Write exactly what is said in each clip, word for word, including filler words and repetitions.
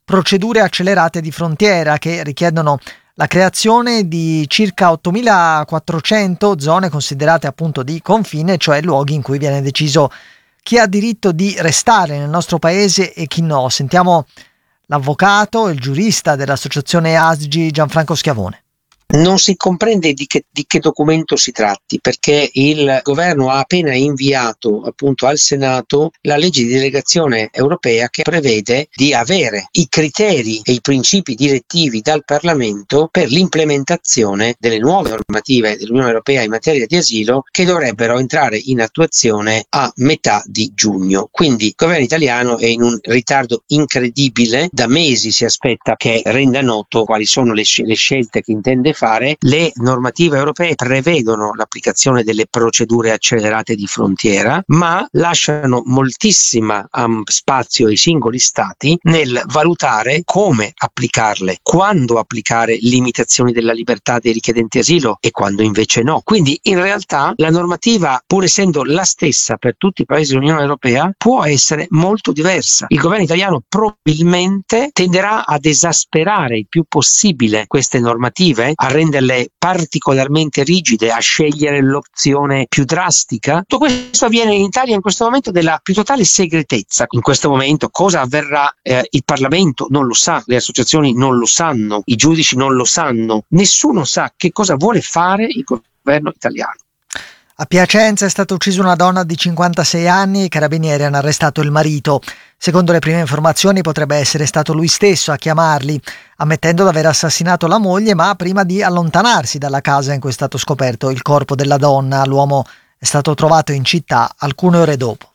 procedure accelerate di frontiera che richiedono la creazione di circa ottomilaquattrocento zone considerate appunto di confine, cioè luoghi in cui viene deciso chi ha diritto di restare nel nostro paese e chi no. Sentiamo l'avvocato, il giurista dell'associazione A S G I, Gianfranco Schiavone. Non si comprende di che, di che documento si tratti, perché il governo ha appena inviato appunto al Senato la legge di delegazione europea che prevede di avere i criteri e i principi direttivi dal Parlamento per l'implementazione delle nuove normative dell'Unione Europea in materia di asilo, che dovrebbero entrare in attuazione a metà di giugno. Quindi il governo italiano è in un ritardo incredibile, da mesi si aspetta che renda noto quali sono le, le scelte che intende fare. Le normative europee prevedono l'applicazione delle procedure accelerate di frontiera, ma lasciano moltissima um, spazio ai singoli stati nel valutare come applicarle, quando applicare limitazioni della libertà dei richiedenti asilo e quando invece no. Quindi in realtà la normativa, pur essendo la stessa per tutti i paesi dell'Unione Europea, può essere molto diversa. Il governo italiano probabilmente tenderà ad esasperare il più possibile queste normative, a renderle particolarmente rigide, a scegliere l'opzione più drastica. Tutto questo avviene in Italia in questo momento della più totale segretezza. In questo momento cosa avverrà? Eh, il Parlamento non lo sa, le associazioni non lo sanno, i giudici non lo sanno, nessuno sa che cosa vuole fare il governo italiano. A Piacenza è stata uccisa una donna di cinquantasei anni e i carabinieri hanno arrestato il marito. Secondo le prime informazioni potrebbe essere stato lui stesso a chiamarli, ammettendo di aver assassinato la moglie, ma prima di allontanarsi dalla casa in cui è stato scoperto il corpo della donna. L'uomo è stato trovato in città alcune ore dopo.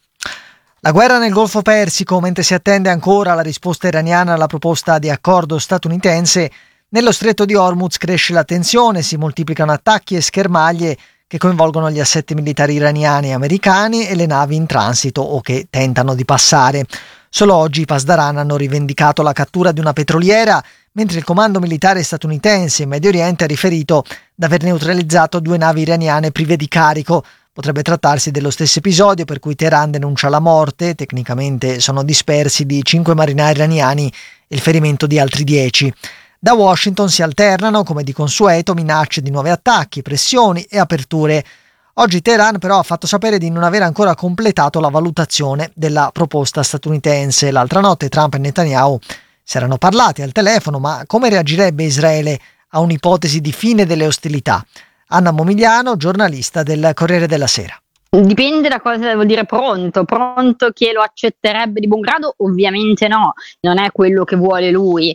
La guerra nel Golfo Persico, mentre si attende ancora la risposta iraniana alla proposta di accordo statunitense, nello stretto di Hormuz cresce la tensione, si moltiplicano attacchi e schermaglie che coinvolgono gli assetti militari iraniani e americani e le navi in transito o che tentano di passare. Solo oggi i Pasdaran hanno rivendicato la cattura di una petroliera, mentre il comando militare statunitense in Medio Oriente ha riferito di aver neutralizzato due navi iraniane prive di carico. Potrebbe trattarsi dello stesso episodio per cui Teheran denuncia la morte, tecnicamente sono dispersi, di cinque marinai iraniani e il ferimento di altri dieci. Da Washington si alternano, come di consueto, minacce di nuovi attacchi, pressioni e aperture. Oggi Teheran però ha fatto sapere di non aver ancora completato la valutazione della proposta statunitense. L'altra notte Trump e Netanyahu si erano parlati al telefono, ma come reagirebbe Israele a un'ipotesi di fine delle ostilità? Anna Momigliano, giornalista del Corriere della Sera. Dipende da cosa vuol dire pronto, pronto che lo accetterebbe di buon grado? Ovviamente no, non è quello che vuole lui,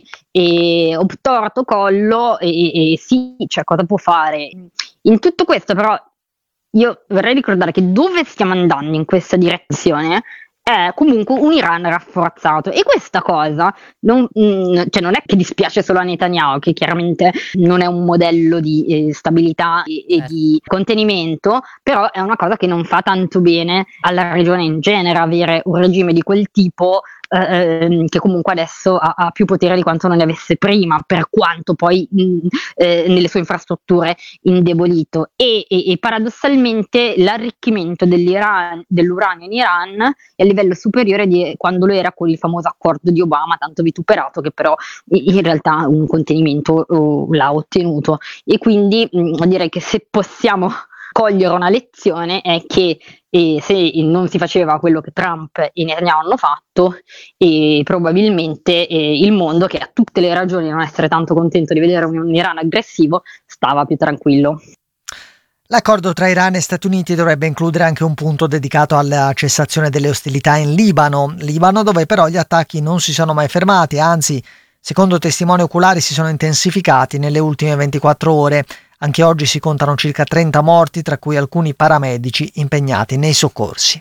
e obtorto collo e, e sì, cioè cosa può fare? In tutto questo però io vorrei ricordare che dove stiamo andando in questa direzione è comunque un Iran rafforzato, e questa cosa non, mh, cioè non è che dispiace solo a Netanyahu, che chiaramente non è un modello di eh, stabilità e, e di contenimento, però è una cosa che non fa tanto bene alla regione in genere avere un regime di quel tipo, eh, che comunque adesso ha, ha più potere di quanto non ne avesse prima, per quanto poi mh, eh, nelle sue infrastrutture indebolito, e, e, e paradossalmente l'arricchimento dell'Iran, dell'uranio in Iran è a livello superiore di quando lo era con il famoso accordo di Obama, tanto vituperato, che però in realtà un contenimento uh, l'ha ottenuto. E quindi mh, direi che se possiamo cogliere una lezione è che e se non si faceva quello che Trump e Netanyahu hanno fatto, e probabilmente eh, il mondo, che ha tutte le ragioni di non essere tanto contento di vedere un Iran aggressivo, stava più tranquillo. L'accordo tra Iran e Stati Uniti dovrebbe includere anche un punto dedicato alla cessazione delle ostilità in Libano, Libano dove però gli attacchi non si sono mai fermati, anzi, secondo testimoni oculari, si sono intensificati nelle ultime ventiquattro ore. Anche oggi si contano circa trenta morti, tra cui alcuni paramedici impegnati nei soccorsi.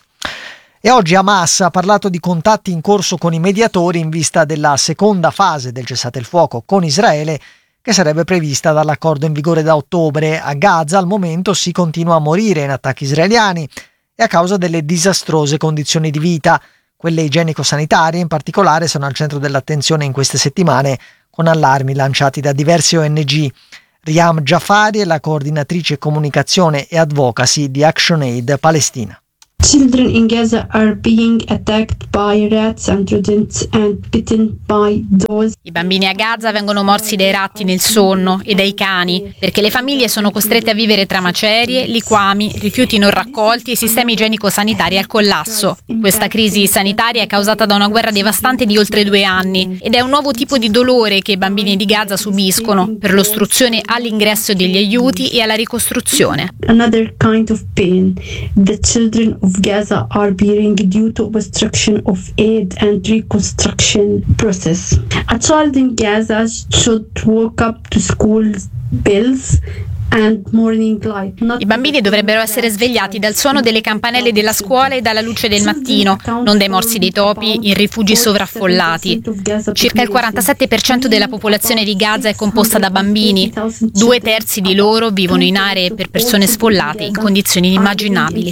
E oggi Hamas ha parlato di contatti in corso con i mediatori in vista della seconda fase del cessate il fuoco con Israele, che sarebbe prevista dall'accordo in vigore da ottobre. A Gaza al momento si continua a morire in attacchi israeliani e a causa delle disastrose condizioni di vita. Quelle igienico-sanitarie in particolare sono al centro dell'attenzione in queste settimane, con allarmi lanciati da diverse O N G. Riyam Jafari è la coordinatrice comunicazione e advocacy di ActionAid Palestina. Children in Gaza are being attacked by rats and rodents and bitten by those. I bambini a Gaza vengono morsi dai ratti nel sonno e dai cani, perché le famiglie sono costrette a vivere tra macerie, liquami, rifiuti non raccolti e sistemi igienico-sanitari al collasso. Questa crisi sanitaria è causata da una guerra devastante di oltre due anni ed è un nuovo tipo di dolore che i bambini di Gaza subiscono per l'ostruzione all'ingresso degli aiuti e alla ricostruzione. Another kind of pain the children of Gaza are bearing due to obstruction of aid and reconstruction process. A child in Gaza should walk up to school bells and morning light. I bambini dovrebbero essere svegliati dal suono delle campanelle della scuola e dalla luce del mattino, non dai morsi dei topi in rifugi sovraffollati. Circa il quarantasette per cento della popolazione di Gaza è composta da bambini. Due terzi di loro vivono in aree per persone sfollate in condizioni inimmaginabili.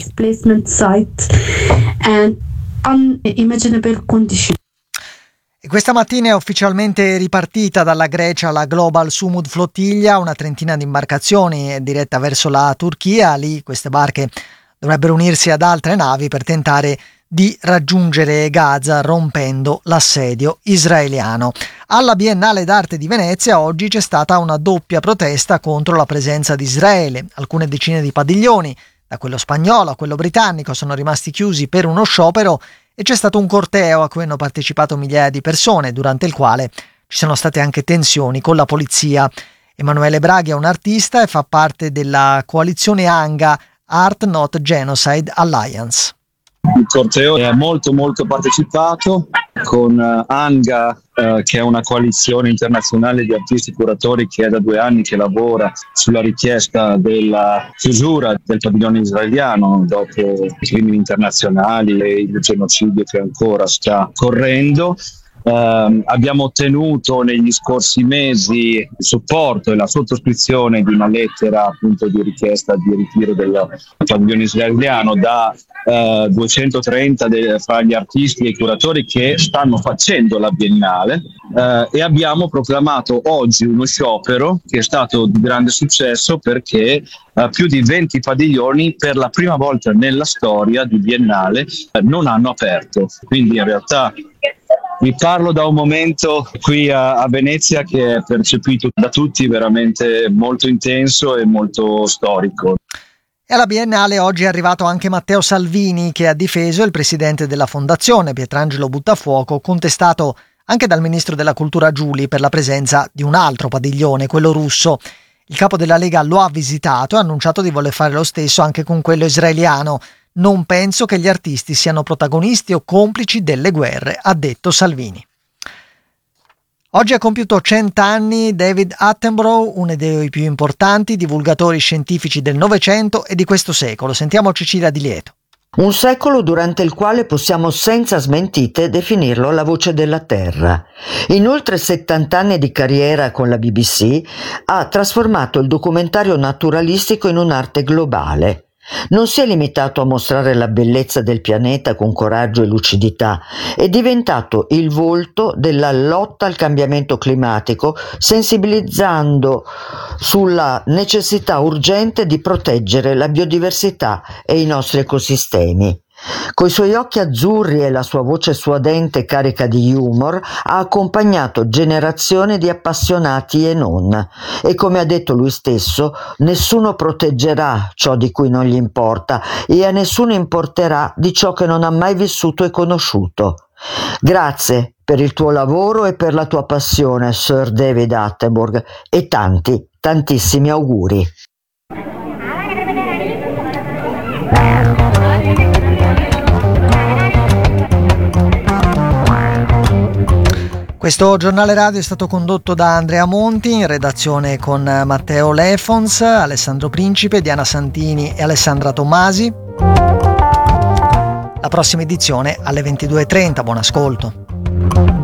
E questa mattina è ufficialmente ripartita dalla Grecia la Global Sumud Flottiglia, una trentina di imbarcazioni diretta verso la Turchia. Lì queste barche dovrebbero unirsi ad altre navi per tentare di raggiungere Gaza rompendo l'assedio israeliano. Alla Biennale d'Arte di Venezia oggi c'è stata una doppia protesta contro la presenza di Israele. Alcune decine di padiglioni, da quello spagnolo a quello britannico, sono rimasti chiusi per uno sciopero e c'è stato un corteo a cui hanno partecipato migliaia di persone, durante il quale ci sono state anche tensioni con la polizia. Emanuele Braghi è un artista e fa parte della coalizione ANGA, Art Not Genocide Alliance. Il corteo è molto molto partecipato, con ANGA eh, che è una coalizione internazionale di artisti curatori che è da due anni che lavora sulla richiesta della chiusura del padiglione israeliano dopo i crimini internazionali e il genocidio che ancora sta correndo. Uh, abbiamo ottenuto negli scorsi mesi il supporto e la sottoscrizione di una lettera appunto di richiesta di ritiro del padiglione israeliano da uh, duecentotrenta de- fra gli artisti e i curatori che stanno facendo la Biennale uh, e abbiamo proclamato oggi uno sciopero che è stato di grande successo perché uh, più di venti padiglioni per la prima volta nella storia di Biennale uh, non hanno aperto, quindi in realtà vi parlo da un momento qui a, a Venezia che è percepito da tutti veramente molto intenso e molto storico. E alla Biennale oggi è arrivato anche Matteo Salvini, che ha difeso il presidente della fondazione, Pietrangelo Buttafuoco, contestato anche dal ministro della cultura Giuli per la presenza di un altro padiglione, quello russo. Il capo della Lega lo ha visitato e ha annunciato di voler fare lo stesso anche con quello israeliano. Non penso che gli artisti siano protagonisti o complici delle guerre, ha detto Salvini. Oggi ha compiuto cent'anni David Attenborough, uno dei più importanti divulgatori scientifici del Novecento e di questo secolo. Sentiamo Cecilia Di Lieto. Un secolo durante il quale possiamo senza smentite definirlo la voce della terra. In oltre settanta anni di carriera con la B B C ha trasformato il documentario naturalistico in un'arte globale. Non si è limitato a mostrare la bellezza del pianeta con coraggio e lucidità, è diventato il volto della lotta al cambiamento climatico, sensibilizzando sulla necessità urgente di proteggere la biodiversità e i nostri ecosistemi. Coi suoi occhi azzurri e la sua voce suadente carica di humor ha accompagnato generazioni di appassionati e non, e come ha detto lui stesso, nessuno proteggerà ciò di cui non gli importa e a nessuno importerà di ciò che non ha mai vissuto e conosciuto. Grazie per il tuo lavoro e per la tua passione, Sir David Attenborough, e tanti, tantissimi auguri. Questo giornale radio è stato condotto da Andrea Monti, in redazione con Matteo Lefons, Alessandro Principe, Diana Santini e Alessandra Tommasi. La prossima edizione alle ventidue e trenta. Buon ascolto.